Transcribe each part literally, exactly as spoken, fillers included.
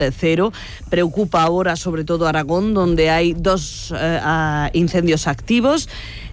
cero. Preocupa ahora sobre todo Aragón, donde hay dos eh, incendios activos.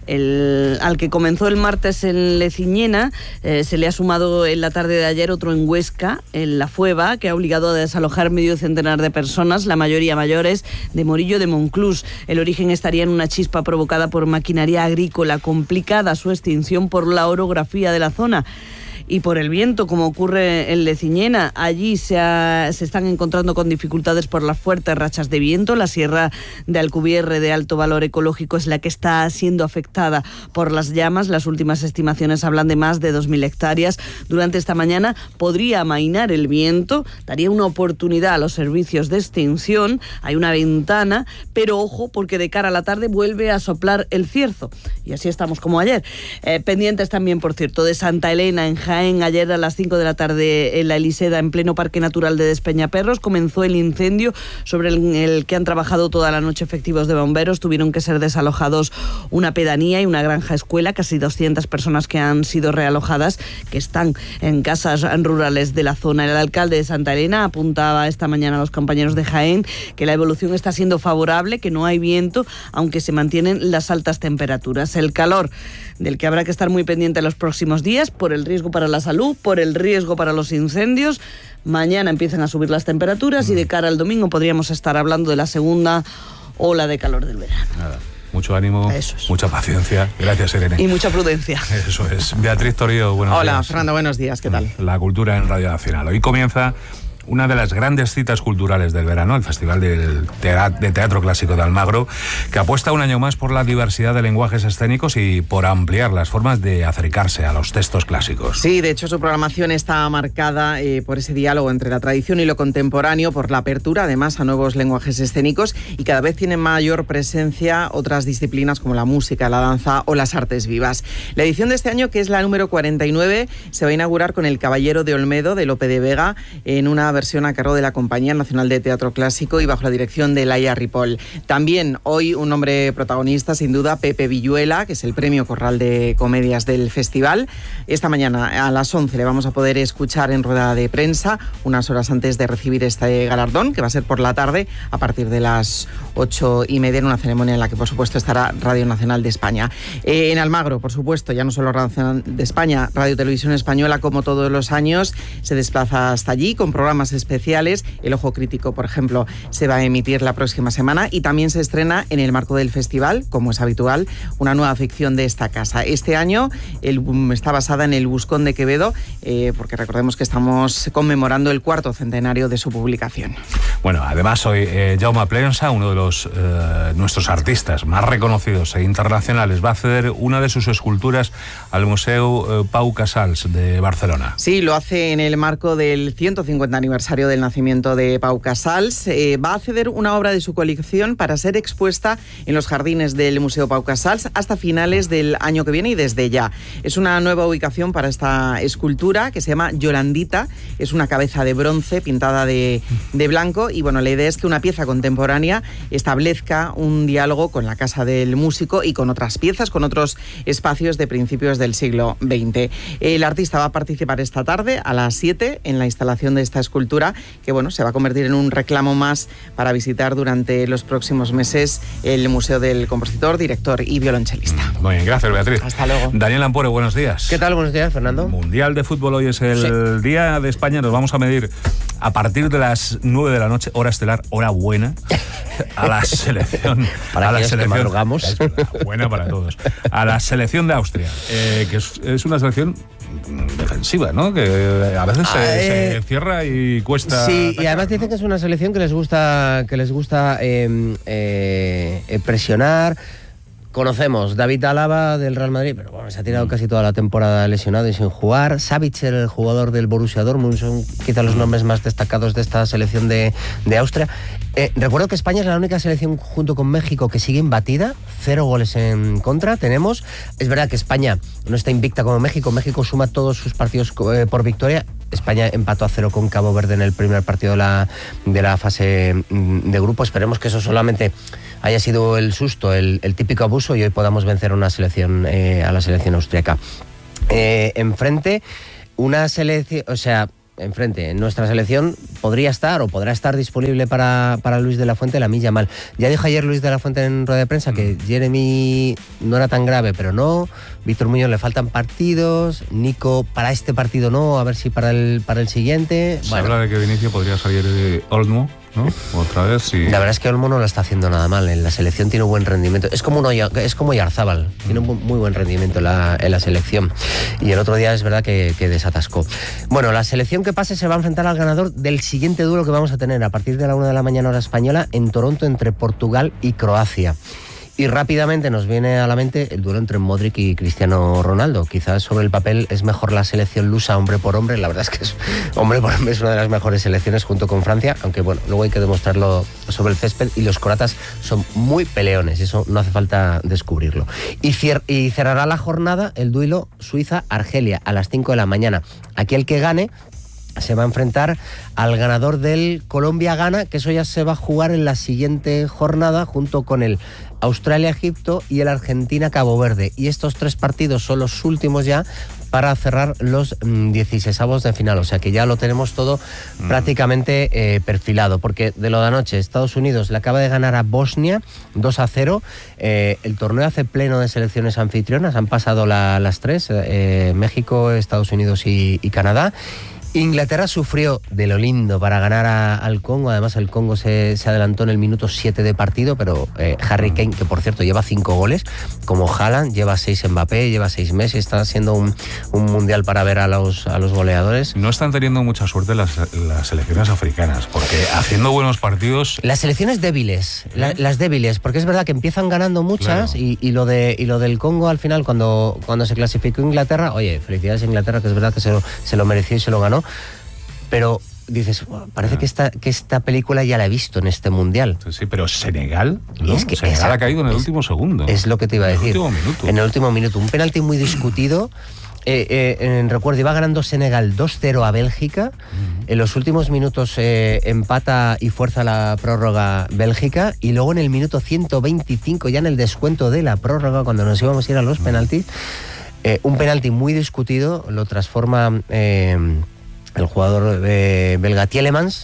El, al que comenzó el martes en Leciñena, eh, se le ha sumado en la tarde de ayer otro en Huesca, en La Fueva, que ha obligado a desalojar medio centenar de personas, la mayoría mayores, de Morillo de Monclús. El origen estaría en una chispa provocada por maquinaria agrícola, complicada su extinción por la orografía de la zona y por el viento, como ocurre en Leciñena. Allí se, ha, se están encontrando con dificultades por las fuertes rachas de viento. La sierra de Alcubierre, de alto valor ecológico, es la que está siendo afectada por las llamas. Las últimas estimaciones hablan de más de dos mil hectáreas. Durante esta mañana podría amainar el viento, daría una oportunidad a los servicios de extinción. Hay una ventana, pero ojo, porque de cara a la tarde vuelve a soplar el cierzo. Y así estamos como ayer. Eh, pendientes también, por cierto, de Santa Elena, en Jaén. Ayer a las cinco de la tarde en la Eliseda, en pleno Parque Natural de Despeñaperros, comenzó el incendio sobre el, el que han trabajado toda la noche efectivos de bomberos. Tuvieron que ser desalojados una pedanía y una granja escuela, casi doscientas personas que han sido realojadas, que están en casas rurales de la zona. El alcalde de Santa Elena apuntaba esta mañana a los compañeros de Jaén que la evolución está siendo favorable, que no hay viento, aunque se mantienen las altas temperaturas. El calor, del que habrá que estar muy pendiente en los próximos días, por el riesgo para la salud, por el riesgo para los incendios. Mañana empiezan a subir las temperaturas y de cara al domingo podríamos estar hablando de la segunda ola de calor del verano. Nada. Mucho ánimo, es. mucha paciencia. Gracias, Irene. Y mucha prudencia. Eso es. Beatriz Torío, buenos Hola, días. Hola, Fernando, buenos días. ¿Qué tal? La cultura en Radio Nacional. Hoy comienza una de las grandes citas culturales del verano, el Festival del Teatro, de Teatro Clásico de Almagro, que apuesta un año más por la diversidad de lenguajes escénicos y por ampliar las formas de acercarse a los textos clásicos. Sí, de hecho su programación está marcada eh, por ese diálogo entre la tradición y lo contemporáneo, por la apertura además a nuevos lenguajes escénicos, y cada vez tienen mayor presencia otras disciplinas como la música, la danza o las artes vivas. La edición de este año, que es la número cuarenta y nueve, se va a inaugurar con El Caballero de Olmedo, de Lope de Vega, en una versión a cargo de la Compañía Nacional de Teatro Clásico y bajo la dirección de Laia Ripoll. También hoy un nombre protagonista, sin duda, Pepe Villuela, que es el premio Corral de Comedias del festival. Esta mañana a las once le vamos a poder escuchar en rueda de prensa, unas horas antes de recibir este galardón, que va a ser por la tarde a partir de las ocho y media, en una ceremonia en la que por supuesto estará Radio Nacional de España. Eh, en Almagro, por supuesto, ya no solo Radio Nacional de España, Radio Televisión Española, como todos los años, se desplaza hasta allí con programas especiales. El Ojo Crítico, por ejemplo, se va a emitir la próxima semana, y también se estrena en el marco del festival, como es habitual, una nueva ficción de esta casa. Este año el, está basada en El Buscón de Quevedo, eh, porque recordemos que estamos conmemorando el cuarto centenario de su publicación. Bueno, además hoy eh, Jaume Plensa, uno de los eh, nuestros artistas más reconocidos e internacionales, va a ceder una de sus esculturas al Museo eh, Pau Casals de Barcelona. Sí, lo hace en el marco del ciento cincuenta aniversario del nacimiento de Pau Casals. Eh, va a ceder una obra de su colección para ser expuesta en los jardines del Museo Pau Casals hasta finales del año que viene y desde ya. Es una nueva ubicación para esta escultura que se llama Yolandita. Es una cabeza de bronce pintada de, de blanco, y bueno, la idea es que una pieza contemporánea establezca un diálogo con la casa del músico y con otras piezas, con otros espacios de principios del siglo veinte. El artista va a participar esta tarde a las siete en la instalación de esta escultura, que bueno, se va a convertir en un reclamo más para visitar durante los próximos meses el Museo del Compositor, Director y Violonchelista. Muy bien, gracias, Beatriz. Hasta luego. Daniel Ampuero, buenos días. ¿Qué tal? Buenos días, Fernando. Mundial de Fútbol, hoy es el sí. Día de España. Nos vamos a medir a partir de las nueve de la noche, hora estelar, hora buena, a la selección. Para a la selección que madrugamos. Es verdad, buena para todos. A la selección de Austria, eh, que es, es una selección defensiva, ¿no? Que a veces ah, se, eh, se cierra y cuesta. Sí, atacar, y además ¿no? dicen que es una selección que les gusta, que les gusta eh, eh, presionar. Conocemos David Alaba del Real Madrid, pero bueno, se ha tirado mm. casi toda la temporada lesionado y sin jugar. Savic, el jugador del Borussia Dortmund, son quizá los nombres más destacados de esta selección de, de Austria. Eh, recuerdo que España es la única selección junto con México que sigue imbatida, cero goles en contra tenemos. Es verdad que España no está invicta como México, México suma todos sus partidos eh, por victoria. España empató a cero con Cabo Verde en el primer partido de la, de la fase de grupo. Esperemos que eso solamente haya sido el susto, el, el típico abuso, y hoy podamos vencer a una selección, eh, a la selección austríaca. Eh, enfrente, una selección, o sea, enfrente. En nuestra selección podría estar o podrá estar disponible para, para Luis de la Fuente Lamine Yamal. Ya dijo ayer Luis de la Fuente en rueda de prensa que Jeremy no era tan grave, pero no. Víctor Muñoz le faltan partidos. Nico para este partido no, a ver si para el, para el siguiente. Se bueno. habla de que Vinicius podría salir de Olmo, ¿no? Otra vez, sí. La verdad es que Olmo no lo está haciendo nada mal. En la selección tiene un buen rendimiento. Es como, uno, es como Yarzábal. Tiene un muy buen rendimiento en la, en la selección. Y el otro día es verdad que, que desatascó. Bueno, la selección que pase se va a enfrentar al ganador del siguiente duelo que vamos a tener a partir de la una de la mañana hora española en Toronto entre Portugal y Croacia. Y rápidamente nos viene a la mente el duelo entre Modric y Cristiano Ronaldo. Quizás sobre el papel es mejor la selección lusa hombre por hombre. La verdad es que es, hombre por hombre es una de las mejores selecciones junto con Francia, aunque bueno, luego hay que demostrarlo sobre el césped y los croatas son muy peleones, eso no hace falta descubrirlo. Y, cier- y cerrará la jornada el duelo Suiza-Argelia a las cinco de la mañana. Aquí el que gane se va a enfrentar al ganador del Colombia-Ghana, que eso ya se va a jugar en la siguiente jornada junto con el Australia-Egipto y el Argentina-Cabo Verde. Y estos tres partidos son los últimos ya para cerrar los mmm, dieciseisavos de final. O sea que ya lo tenemos todo mm. prácticamente eh, perfilado, porque de lo de anoche, Estados Unidos le acaba de ganar a Bosnia dos a cero. Eh, el torneo hace pleno de selecciones anfitrionas, han pasado la, las tres, eh, México, Estados Unidos y, y Canadá. Inglaterra sufrió de lo lindo para ganar a, al Congo. Además el Congo se, se adelantó en el minuto siete de partido, pero eh, Harry Kane, que por cierto lleva cinco goles, como Haaland, lleva seis Mbappé, lleva seis Messi, está siendo un, un mundial para ver a los, a los goleadores. No están teniendo mucha suerte las, las selecciones africanas, porque haciendo buenos partidos... Las selecciones débiles, ¿Eh? la, las débiles, porque es verdad que empiezan ganando muchas. Claro. y, y, lo de, y lo del Congo al final, cuando, cuando se clasificó Inglaterra, oye, felicidades a Inglaterra, que es verdad que se lo, se lo mereció y se lo ganó. Pero dices, parece ah. que, esta, que esta película ya la he visto en este mundial. Sí, sí, pero Senegal, ¿no? Es que Senegal esa, ha caído en el es, último segundo. Es lo que te iba a decir. En el último minuto. En el último minuto. Un penalti muy discutido. Eh, eh, en, recuerdo, iba ganando Senegal dos cero a Bélgica. Uh-huh. En los últimos minutos eh, empata y fuerza la prórroga Bélgica. Y luego en el minuto ciento veinticinco, ya en el descuento de la prórroga, cuando nos íbamos a ir a los uh-huh. penaltis, eh, un penalti muy discutido lo transforma... Eh, el jugador eh, belga Tielemans,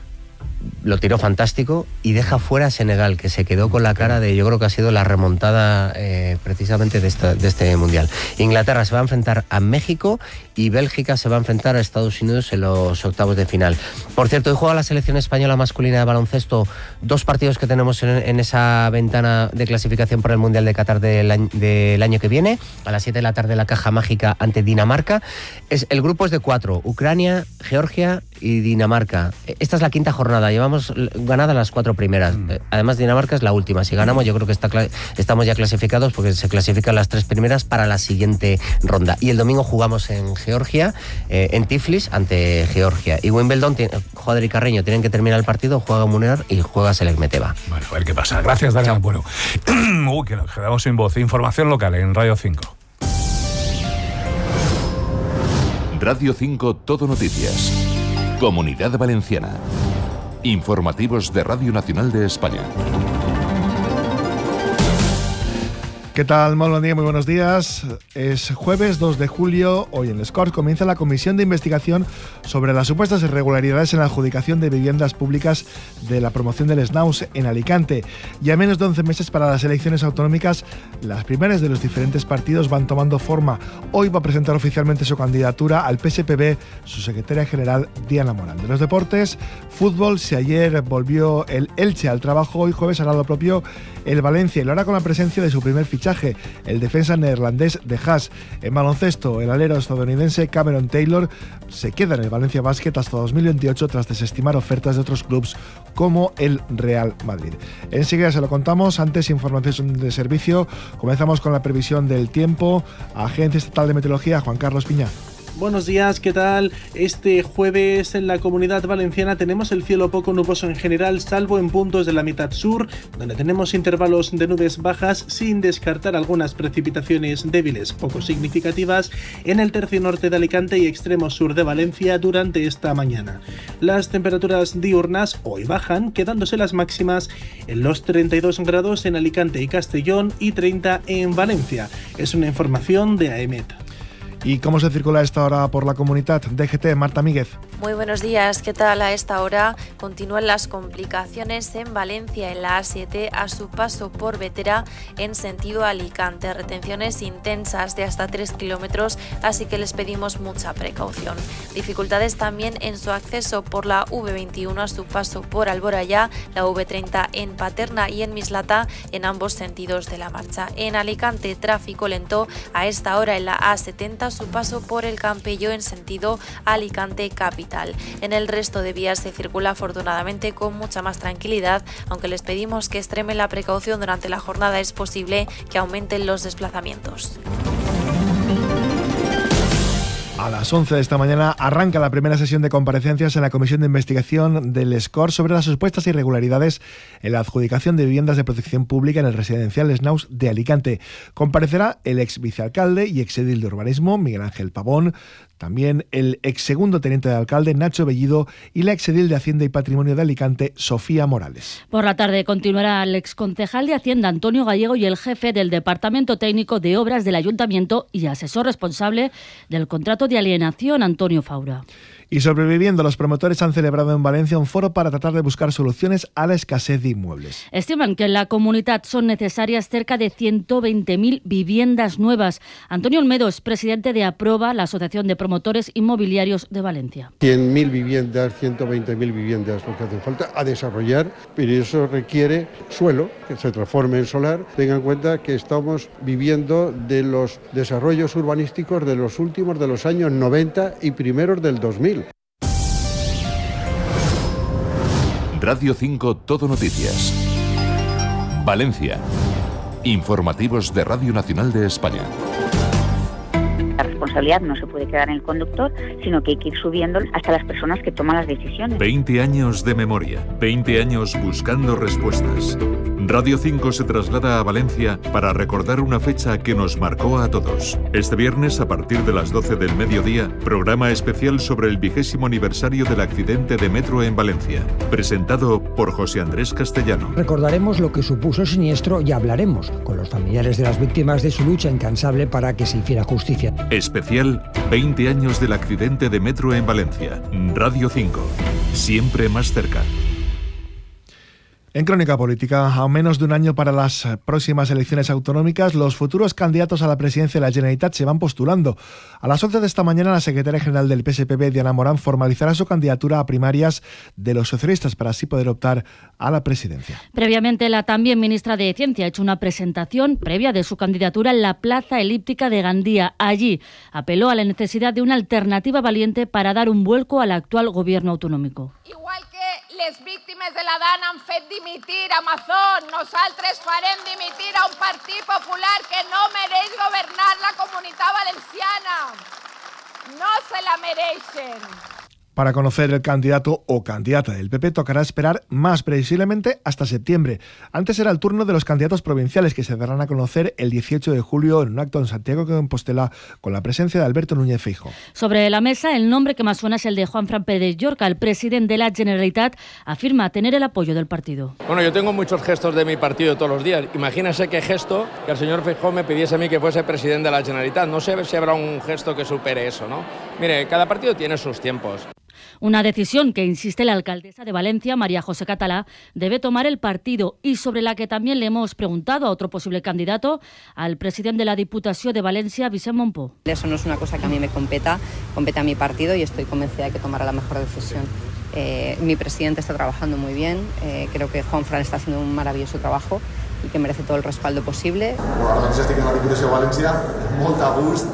lo tiró fantástico y deja fuera a Senegal, que se quedó con la cara de, yo creo que ha sido la remontada eh, precisamente de, esta, de este mundial. Inglaterra se va a enfrentar a México y Bélgica se va a enfrentar a Estados Unidos en los octavos de final. Por cierto, hoy juega la selección española masculina de baloncesto, dos partidos que tenemos en, en esa ventana de clasificación para el Mundial de Qatar del año, del año que viene. A las siete de la tarde la caja mágica ante Dinamarca. Es, el grupo es de cuatro, Ucrania, Georgia y Dinamarca. Esta es la quinta jornada, llevamos ganadas las cuatro primeras. Mm. Además Dinamarca es la última. Si ganamos yo creo que está, estamos ya clasificados, porque se clasifican las tres primeras para la siguiente ronda. Y el domingo jugamos en Georgia, eh, en Tiflis, ante Georgia. Y Wimbledon, Joder y Carreño tienen que terminar el partido, juega Munar y juega Selek Meteva. Bueno, a ver qué pasa. Gracias, Daniel. Bueno, uy, que nos quedamos sin voz. Información local en Radio cinco. Radio cinco Todo Noticias. Comunidad Valenciana. Informativos de Radio Nacional de España. ¿Qué tal? Muy buen día, muy buenos días. Es jueves dos de julio. Hoy en Les Corts comienza la comisión de investigación sobre las supuestas irregularidades en la adjudicación de viviendas públicas de la promoción del Snaus en Alicante. Ya menos de once meses para las elecciones autonómicas, las primeras de los diferentes partidos van tomando forma. Hoy va a presentar oficialmente su candidatura al P S P B su secretaria general Diana Morán. De los deportes, fútbol, si ayer volvió el Elche al trabajo, hoy jueves hará lo propio el Valencia, y lo hará con la presencia de su primer fichaje, el defensa neerlandés de Haas. En baloncesto, el alero estadounidense Cameron Taylor se queda en el Valencia Basket hasta dos mil veintiocho tras desestimar ofertas de otros clubes como el Real Madrid. Enseguida se lo contamos. Antes, información de servicio. Comenzamos con la previsión del tiempo. Agencia Estatal de Meteorología, Juan Carlos Piña. Buenos días, ¿qué tal? Este jueves en la Comunidad Valenciana tenemos el cielo poco nuboso en general, salvo en puntos de la mitad sur, donde tenemos intervalos de nubes bajas, sin descartar algunas precipitaciones débiles poco significativas en el tercio norte de Alicante y extremo sur de Valencia durante esta mañana. Las temperaturas diurnas hoy bajan, quedándose las máximas en los treinta y dos grados en Alicante y Castellón y treinta en Valencia. Es una información de AEMET. ¿Y cómo se circula a esta hora por la comunidad? D G T, Marta Míguez. Muy buenos días, ¿qué tal? A esta hora continúan las complicaciones en Valencia, en la A siete, a su paso por Bétera en sentido Alicante. Retenciones intensas de hasta tres kilómetros, así que les pedimos mucha precaución. Dificultades también en su acceso por la V veintiuno a su paso por Alboraya, la V treinta en Paterna y en Mislata en ambos sentidos de la marcha. En Alicante, tráfico lento a esta hora en la A setenta a su paso por el Campello en sentido Alicante capital. En el resto de vías se circula afortunadamente con mucha más tranquilidad, aunque les pedimos que extremen la precaución durante la jornada. Es posible que aumenten los desplazamientos. A las once de esta mañana arranca la primera sesión de comparecencias en la Comisión de Investigación del S C O R sobre las supuestas irregularidades en la adjudicación de viviendas de protección pública en el residencial Snaus de Alicante. Comparecerá el ex vicealcalde y ex edil de urbanismo, Miguel Ángel Pavón, también el ex segundo teniente de alcalde, Nacho Bellido, y la ex edil de Hacienda y Patrimonio de Alicante, Sofía Morales. Por la tarde continuará el ex concejal de Hacienda, Antonio Gallego, y el jefe del Departamento Técnico de Obras del Ayuntamiento y asesor responsable del contrato de alienación, Antonio Faura. Y sobreviviendo, los promotores han celebrado en Valencia un foro para tratar de buscar soluciones a la escasez de inmuebles. Estiman que en la comunidad son necesarias cerca de ciento veinte mil viviendas nuevas. Antonio Olmedo es presidente de APROVA, la Asociación de Promotores Inmobiliarios de Valencia. cien mil viviendas, ciento veinte mil viviendas, lo que hace falta a desarrollar, pero eso requiere suelo, que se transforme en solar. Tengan en cuenta que estamos viviendo de los desarrollos urbanísticos de los últimos de los años noventa y primeros del dos mil. Radio cinco Todo Noticias. Valencia. Informativos de Radio Nacional de España. La responsabilidad no se puede quedar en el conductor, sino que hay que ir subiendo hasta las personas que toman las decisiones. veinte años de memoria, veinte años buscando respuestas. Radio cinco se traslada a Valencia para recordar una fecha que nos marcó a todos. Este viernes, a partir de las doce del mediodía, programa especial sobre el vigésimo aniversario del accidente de metro en Valencia, presentado por José Andrés Castellano. Recordaremos lo que supuso el siniestro y hablaremos con los familiares de las víctimas de su lucha incansable para que se hiciera justicia. Especial veinte años del accidente de metro en Valencia. Radio cinco, siempre más cerca. En Crónica Política, a menos de un año para las próximas elecciones autonómicas, los futuros candidatos a la presidencia de la Generalitat se van postulando. A las once de esta mañana, la secretaria general del P S P B, Diana Morán, formalizará su candidatura a primarias de los socialistas para así poder optar a la presidencia. Previamente, la también ministra de Ciencia ha hecho una presentación previa de su candidatura en la Plaza Elíptica de Gandía. Allí apeló a la necesidad de una alternativa valiente para dar un vuelco al actual gobierno autonómico. Igual que les víctimes de la DAN han fet dimitir a Amazon, nosaltres farem dimitir a un partit popular que no mereix governar la Comunitat Valenciana. No se la mereixen. Para conocer el candidato o candidata del P P tocará esperar más previsiblemente hasta septiembre. Antes será el turno de los candidatos provinciales, que se darán a conocer el dieciocho de julio en un acto en Santiago de Compostela con la presencia de Alberto Núñez Feijóo. Sobre la mesa, el nombre que más suena es el de Juanfran Pérez Llorca. El presidente de la Generalitat afirma tener el apoyo del partido. Bueno, yo tengo muchos gestos de mi partido todos los días. Imagínense qué gesto que el señor Feijóo me pidiese a mí que fuese presidente de la Generalitat. No sé si habrá un gesto que supere eso, ¿no? Mire, cada partido tiene sus tiempos. Una decisión que, insiste la alcaldesa de Valencia, María José Catalá, debe tomar el partido y sobre la que también le hemos preguntado a otro posible candidato, al presidente de la Diputación de Valencia, Vicent Montpó. Eso no es una cosa que a mí me competa, compete a mi partido y estoy convencida de que tomará la mejor decisión. Eh, mi presidente está trabajando muy bien, eh, creo que Juanfran está haciendo un maravilloso trabajo y que merece todo el respaldo posible. Bueno, estic en la Diputació de València, molt a gust.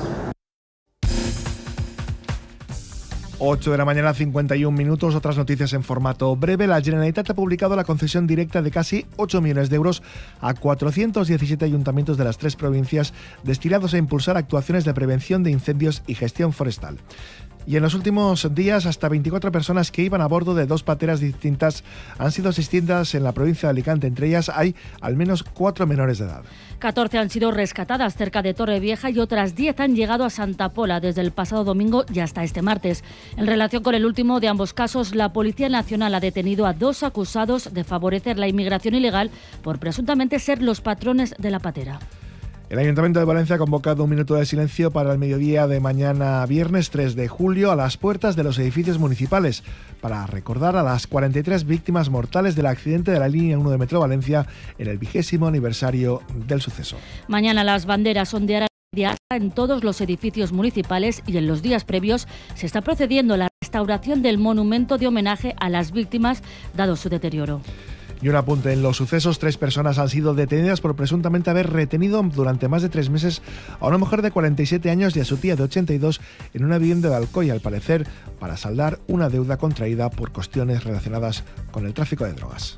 ocho de la mañana, cincuenta y un minutos. Otras noticias en formato breve. La Generalitat ha publicado la concesión directa de casi ocho millones de euros a cuatrocientos diecisiete ayuntamientos de las tres provincias destinados a impulsar actuaciones de prevención de incendios y gestión forestal. Y en los últimos días, hasta veinticuatro personas que iban a bordo de dos pateras distintas han sido asistidas en la provincia de Alicante. Entre ellas hay al menos cuatro menores de edad. catorce han sido rescatadas cerca de Torrevieja y otras diez han llegado a Santa Pola desde el pasado domingo y hasta este martes. En relación con el último de ambos casos, la Policía Nacional ha detenido a dos acusados de favorecer la inmigración ilegal por presuntamente ser los patrones de la patera. El Ayuntamiento de Valencia ha convocado un minuto de silencio para el mediodía de mañana viernes tres de julio a las puertas de los edificios municipales para recordar a las cuarenta y tres víctimas mortales del accidente de la línea uno de Metro Valencia en el vigésimo aniversario del suceso. Mañana las banderas ondearán en todos los edificios municipales y en los días previos se está procediendo a la restauración del monumento de homenaje a las víctimas dado su deterioro. Y un apunte, en los sucesos, tres personas han sido detenidas por presuntamente haber retenido durante más de tres meses a una mujer de cuarenta y siete años y a su tía de ochenta y dos en una vivienda de Alcoy, al parecer para saldar una deuda contraída por cuestiones relacionadas con el tráfico de drogas.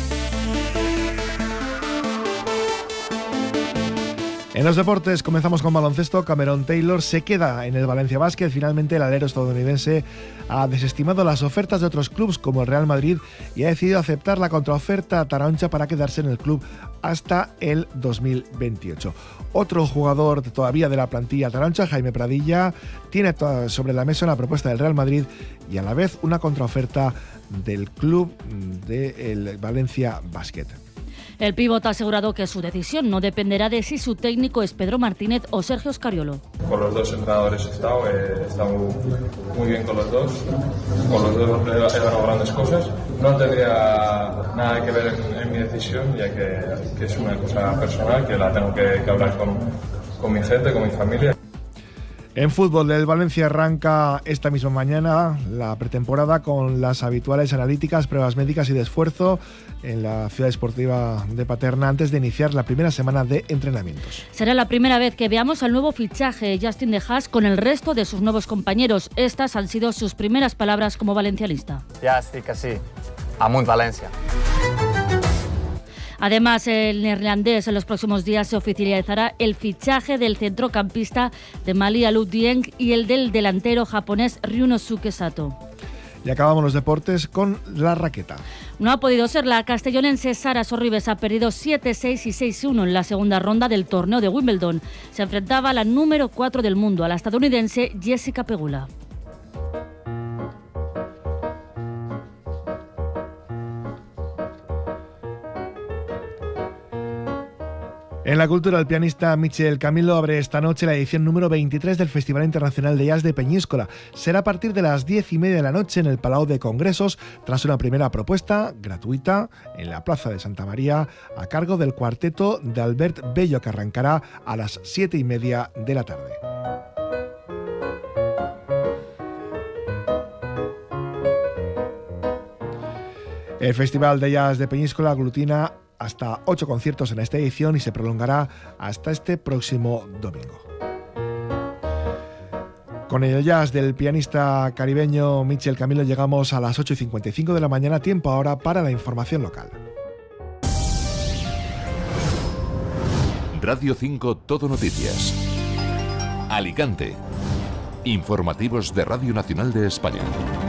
En los deportes comenzamos con baloncesto. Cameron Taylor se queda en el Valencia Basket. Finalmente el alero estadounidense ha desestimado las ofertas de otros clubes como el Real Madrid y ha decidido aceptar la contraoferta a Taroncha para quedarse en el club hasta el dos mil veintiocho. Otro jugador todavía de la plantilla Taroncha, Jaime Pradilla, tiene sobre la mesa una propuesta del Real Madrid y a la vez una contraoferta del club del Valencia Basket. El pívot ha asegurado que su decisión no dependerá de si su técnico es Pedro Martínez o Sergio Scariolo. Con los dos entrenadores he estado, he estado muy bien con los dos, con los dos he ganado grandes cosas. No tendría nada que ver en, en mi decisión, ya que, que es una cosa personal que la tengo que, que hablar con, con mi gente, con mi familia. En fútbol, el Valencia arranca esta misma mañana la pretemporada con las habituales analíticas, pruebas médicas y de esfuerzo en la ciudad esportiva de Paterna antes de iniciar la primera semana de entrenamientos. Será la primera vez que veamos al nuevo fichaje Justin De Haas con el resto de sus nuevos compañeros. Estas han sido sus primeras palabras como valencianista. Ya estic així, amunt València. Además, el neerlandés en los próximos días se oficializará el fichaje del centrocampista de Mali Alou Dieng y el del delantero japonés Ryunosuke Sato. Y acabamos los deportes con la raqueta. No ha podido ser. La castellonense Sara Sorribes ha perdido siete seis y seis uno en la segunda ronda del torneo de Wimbledon. Se enfrentaba a la número cuatro del mundo, a la estadounidense Jessica Pegula. En la cultura, el pianista Michel Camilo abre esta noche la edición número veintitrés del Festival Internacional de Jazz de Peñíscola. Será a partir de las diez y media de la noche en el Palau de Congresos, tras una primera propuesta gratuita en la Plaza de Santa María, a cargo del cuarteto de Albert Bello, que arrancará a las siete y media de la tarde. El Festival de Jazz de Peñíscola aglutina hasta ocho conciertos en esta edición y se prolongará hasta este próximo domingo. Con el jazz del pianista caribeño Michel Camilo llegamos a las ocho y cincuenta y cinco de la mañana, tiempo ahora para la información local. Radio cinco Todo Noticias. Alicante. Informativos de Radio Nacional de España.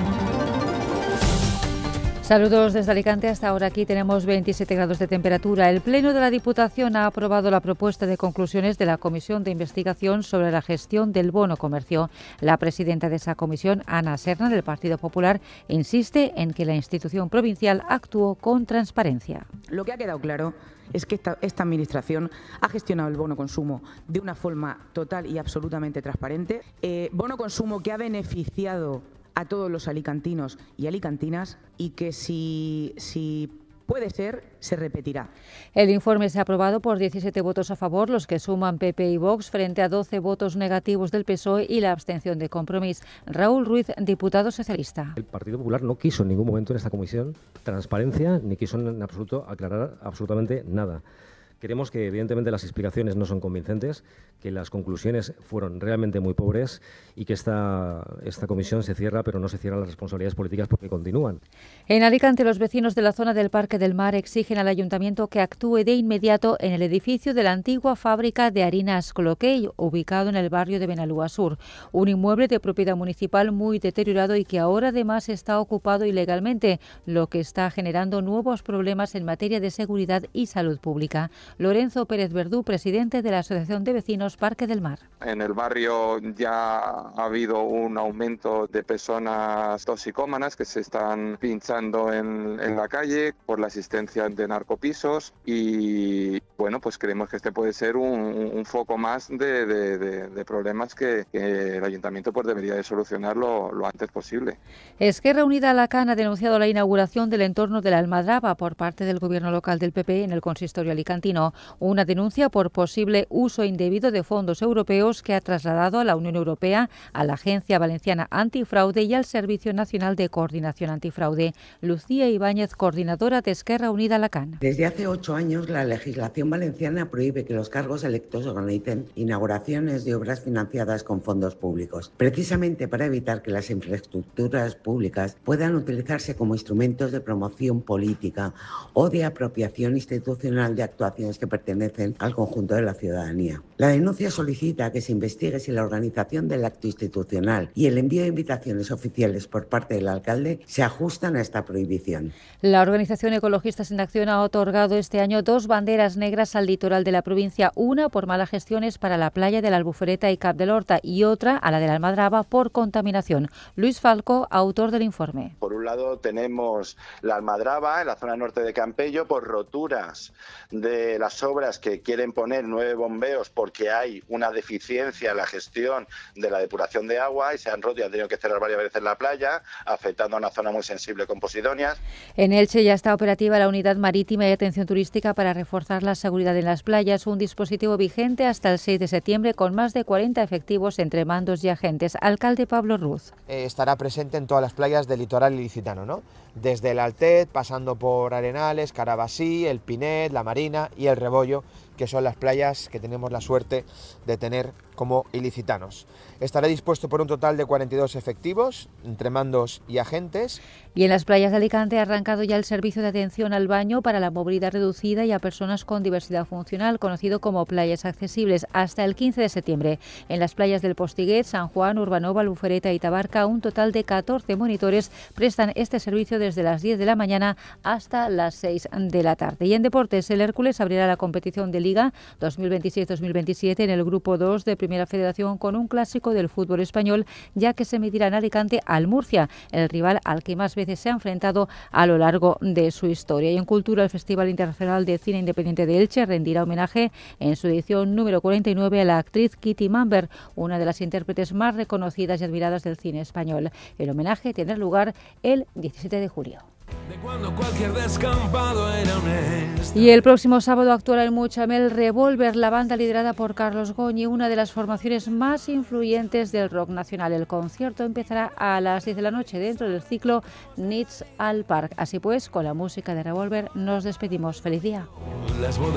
Saludos desde Alicante. Hasta ahora aquí tenemos veintisiete grados de temperatura. El Pleno de la Diputación ha aprobado la propuesta de conclusiones de la Comisión de Investigación sobre la gestión del bono comercio. La presidenta de esa comisión, Ana Serna, del Partido Popular, insiste en que la institución provincial actuó con transparencia. Lo que ha quedado claro es que esta, esta Administración ha gestionado el bono consumo de una forma total y absolutamente transparente. Eh, bono consumo que ha beneficiado a todos los alicantinos y alicantinas y que si, si puede ser, se repetirá. El informe se ha aprobado por diecisiete votos a favor, los que suman P P y Vox, frente a doce votos negativos del P S O E y la abstención de Compromís. Raúl Ruiz, diputado socialista. El Partido Popular no quiso en ningún momento en esta comisión transparencia, ni quiso en absoluto aclarar absolutamente nada. Creemos que evidentemente las explicaciones no son convincentes, que las conclusiones fueron realmente muy pobres y que esta, esta comisión se cierra, pero no se cierran las responsabilidades políticas porque continúan. En Alicante, los vecinos de la zona del Parque del Mar exigen al ayuntamiento que actúe de inmediato en el edificio de la antigua fábrica de harinas Cloquei, ubicado en el barrio de Benalúa Sur. Un inmueble de propiedad municipal muy deteriorado y que ahora además está ocupado ilegalmente, lo que está generando nuevos problemas en materia de seguridad y salud pública. Lorenzo Pérez Verdú, presidente de la Asociación de Vecinos Parque del Mar. En el barrio ya ha habido un aumento de personas toxicómanas que se están pinchando en, en la calle por la existencia de narcopisos y bueno, pues creemos que este puede ser un, un foco más de, de, de, de problemas que, que el Ayuntamiento pues debería de solucionar lo, lo antes posible. Esquerra Unida Alacant ha denunciado la inauguración del entorno de la Almadraba por parte del gobierno local del P P en el consistorio alicantino. Una denuncia por posible uso indebido de fondos europeos que ha trasladado a la Unión Europea, a la Agencia Valenciana Antifraude y al Servicio Nacional de Coordinación Antifraude. Lucía Ibáñez, coordinadora de Esquerra Unida Alacant. Desde hace ocho años la legislación valenciana prohíbe que los cargos electos organicen inauguraciones de obras financiadas con fondos públicos, precisamente para evitar que las infraestructuras públicas puedan utilizarse como instrumentos de promoción política o de apropiación institucional de actuaciones que pertenecen al conjunto de la ciudadanía. La denuncia solicita que se investigue si la organización del acto institucional y el envío de invitaciones oficiales por parte del alcalde se ajustan a esta prohibición. La organización Ecologistas en Acción ha otorgado este año dos banderas negras al litoral de la provincia, una por malas gestiones para la playa de la Albufereta y Cap del Horta y otra a la de la Almadraba por contaminación. Luis Falco, autor del informe. Por un lado tenemos la Almadraba en la zona norte de Campello por roturas de las obras que quieren poner nueve bombeos porque hay una deficiencia en la gestión de la depuración de agua y se han roto y han tenido que cerrar varias veces la playa, afectando a una zona muy sensible con Posidonias. En Elche ya está operativa la Unidad Marítima y Atención Turística para reforzar la seguridad en las playas, un dispositivo vigente hasta el seis de septiembre con más de cuarenta efectivos entre mandos y agentes. Alcalde Pablo Ruz. Eh, estará presente en todas las playas del litoral ilicitano, ¿no? Desde el Altet, pasando por Arenales, Carabasí, el Pinet, la Marina y el Rebollo, que son las playas que tenemos la suerte de tener como ilicitanos. Estará dispuesto por un total de cuarenta y dos efectivos, entre mandos y agentes. Y en las playas de Alicante ha arrancado ya el servicio de atención al baño para la movilidad reducida y a personas con diversidad funcional, conocido como Playas Accesibles, hasta el quince de septiembre. En las playas del Postiguet, San Juan, Urbanova, Albufereta y Tabarca, un total de catorce monitores prestan este servicio desde las diez de la mañana hasta las seis de la tarde. Y en deportes, el Hércules abrirá la competición de Liga dos mil veintiséis dos mil veintisiete en el Grupo dos de Primera Federación con un clásico del fútbol español, ya que se medirá en Alicante al Murcia, el rival al que más veces se ha enfrentado a lo largo de su historia. Y en Cultura, el Festival Internacional de Cine Independiente de Elche rendirá homenaje en su edición número cuarenta y nueve a la actriz Kitty Mamber, una de las intérpretes más reconocidas y admiradas del cine español. El homenaje tendrá lugar el diecisiete de julio. Y el próximo sábado actuará en Muchamel Revolver, la banda liderada por Carlos Goñi, una de las formaciones más influyentes del rock nacional. El concierto empezará a las diez de la noche dentro del ciclo Needs al Park. Así pues, con la música de Revolver nos despedimos. ¡Feliz día!